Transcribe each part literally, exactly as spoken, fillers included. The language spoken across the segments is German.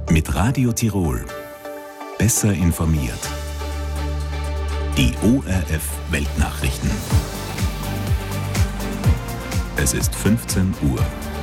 Mit Radio Tirol. Besser informiert. Die O R F Weltnachrichten. Es ist fünfzehn Uhr.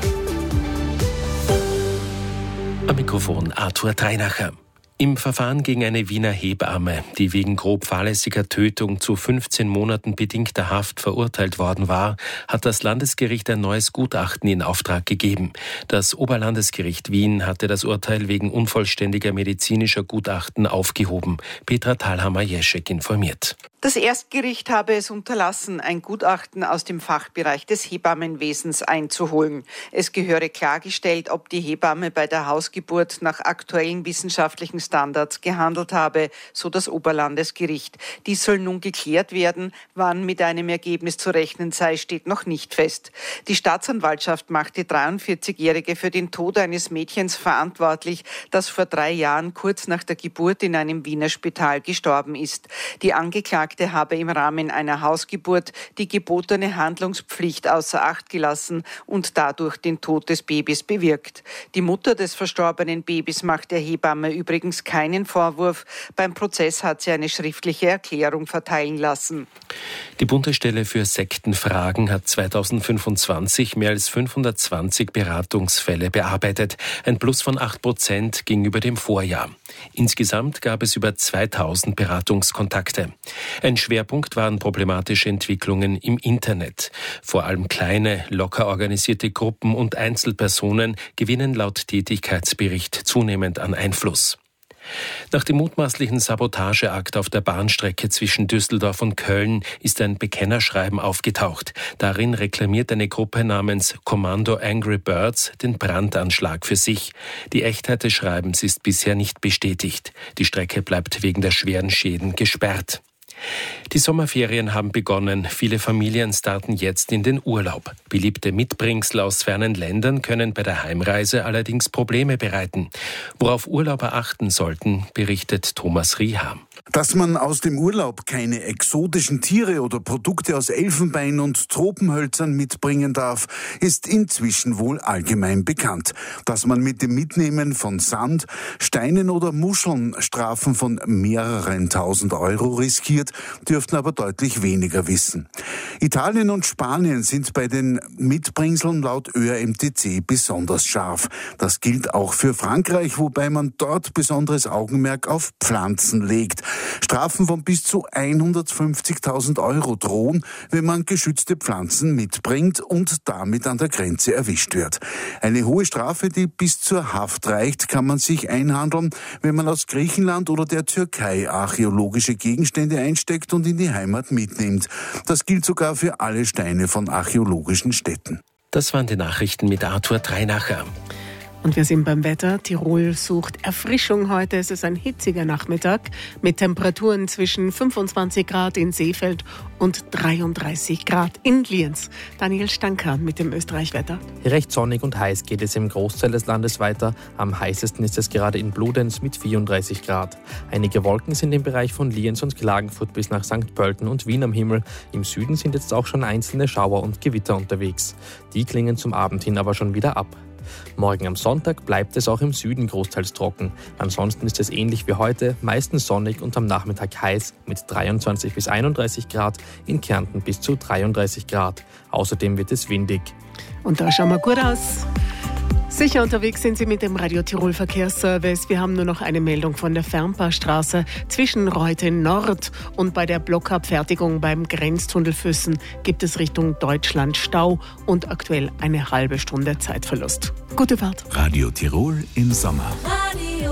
Am Mikrofon Arthur Treinacher. Im Verfahren gegen eine Wiener Hebamme, die wegen grob fahrlässiger Tötung zu fünfzehn Monaten bedingter Haft verurteilt worden war, hat das Landesgericht ein neues Gutachten in Auftrag gegeben. Das Oberlandesgericht Wien hatte das Urteil wegen unvollständiger medizinischer Gutachten aufgehoben. Petra Thalhammer-Jeschek informiert. Das Erstgericht habe es unterlassen, ein Gutachten aus dem Fachbereich des Hebammenwesens einzuholen. Es gehöre klargestellt, ob die Hebamme bei der Hausgeburt nach aktuellen wissenschaftlichen Standards gehandelt habe, so das Oberlandesgericht. Dies soll nun geklärt werden. Wann mit einem Ergebnis zu rechnen sei, steht noch nicht fest. Die Staatsanwaltschaft macht die dreiundvierzigjährige für den Tod eines Mädchens verantwortlich, das vor drei Jahren kurz nach der Geburt in einem Wiener Spital gestorben ist. Die Angeklagte habe im Rahmen einer Hausgeburt die gebotene Handlungspflicht außer Acht gelassen und dadurch den Tod des Babys bewirkt. Die Mutter des verstorbenen Babys macht der Hebamme übrigens keinen Vorwurf. Beim Prozess hat sie eine schriftliche Erklärung verteilen lassen. Die Bundesstelle für Sektenfragen hat zweitausendfünfundzwanzig mehr als fünfhundertzwanzig Beratungsfälle bearbeitet, ein Plus von acht Prozent gegenüber dem Vorjahr. Insgesamt gab es über zweitausend Beratungskontakte. Ein Schwerpunkt waren problematische Entwicklungen im Internet. Vor allem kleine, locker organisierte Gruppen und Einzelpersonen gewinnen laut Tätigkeitsbericht zunehmend an Einfluss. Nach dem mutmaßlichen Sabotageakt auf der Bahnstrecke zwischen Düsseldorf und Köln ist ein Bekennerschreiben aufgetaucht. Darin reklamiert eine Gruppe namens Kommando Angry Birds den Brandanschlag für sich. Die Echtheit des Schreibens ist bisher nicht bestätigt. Die Strecke bleibt wegen der schweren Schäden gesperrt. Die Sommerferien haben begonnen. Viele Familien starten jetzt in den Urlaub. Beliebte Mitbringsel aus fernen Ländern können bei der Heimreise allerdings Probleme bereiten. Worauf Urlauber achten sollten, berichtet Thomas Rieha. Dass man aus dem Urlaub keine exotischen Tiere oder Produkte aus Elfenbein und Tropenhölzern mitbringen darf, ist inzwischen wohl allgemein bekannt. Dass man mit dem Mitnehmen von Sand, Steinen oder Muscheln Strafen von mehreren tausend Euro riskiert, dürften aber deutlich weniger wissen. Italien und Spanien sind bei den Mitbringseln laut Ö R M T C besonders scharf. Das gilt auch für Frankreich, wobei man dort besonderes Augenmerk auf Pflanzen legt. Strafen von bis zu hundertfünfzigtausend Euro drohen, wenn man geschützte Pflanzen mitbringt und damit an der Grenze erwischt wird. Eine hohe Strafe, die bis zur Haft reicht, kann man sich einhandeln, wenn man aus Griechenland oder der Türkei archäologische Gegenstände einsteckt und in die Heimat mitnimmt. Das gilt sogar für alle Steine von archäologischen Städten. Das waren die Nachrichten mit Arthur Treinacher. Und wir sind beim Wetter. Tirol sucht Erfrischung heute. Es ist ein hitziger Nachmittag mit Temperaturen zwischen fünfundzwanzig Grad in Seefeld und dreiunddreißig Grad in Lienz. Daniel Stanker mit dem Österreich-Wetter. Recht sonnig und heiß geht es im Großteil des Landes weiter. Am heißesten ist es gerade in Bludenz mit vierunddreißig Grad. Einige Wolken sind im Bereich von Lienz und Klagenfurt bis nach Sankt Pölten und Wien am Himmel. Im Süden sind jetzt auch schon einzelne Schauer und Gewitter unterwegs. Die klingen zum Abend hin aber schon wieder ab. Morgen am Sonntag bleibt es auch im Süden großteils trocken. Ansonsten ist es ähnlich wie heute, meistens sonnig und am Nachmittag heiß mit dreiundzwanzig bis einunddreißig Grad, in Kärnten bis zu dreiunddreißig Grad. Außerdem wird es windig. Und da schauen wir gut aus. Sicher unterwegs sind Sie mit dem Radio Tirol Verkehrsservice. Wir haben nur noch eine Meldung von der Fernpaarstraße zwischen Reuten Nord und bei der Blockabfertigung beim Grenztunnel Füssen gibt es Richtung Deutschland Stau und aktuell eine halbe Stunde Zeitverlust. Gute Fahrt. Radio Tirol im Sommer. Radio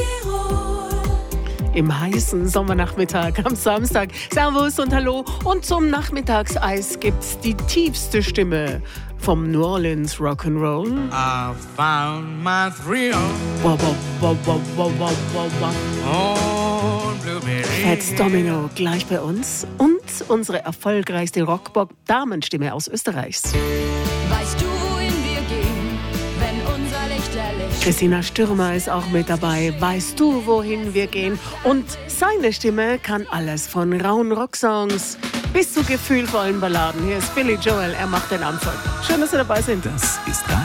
Tirol. Im heißen Sommernachmittag am Samstag. Servus und Hallo. Und zum Nachmittagseis gibt's die tiefste Stimme vom New Orleans Rock'n'Roll. I found my thrill Wow, wow, wow, wow, wow, wow, wow, wow. on Blueberry. Fats Domino gleich bei uns und unsere erfolgreichste Rockbock-Damenstimme aus Österreichs. Weißt du, wohin wir gehen, wenn unser Licht erlischt? Christina Stürmer ist auch mit dabei. Weißt du, wohin wir gehen? Und seine Stimme kann alles von rauen Rocksongs bis zu gefühlvollen Balladen. Hier ist Billy Joel, er macht den Anfang. Schön, dass Sie dabei sind. Das ist Radio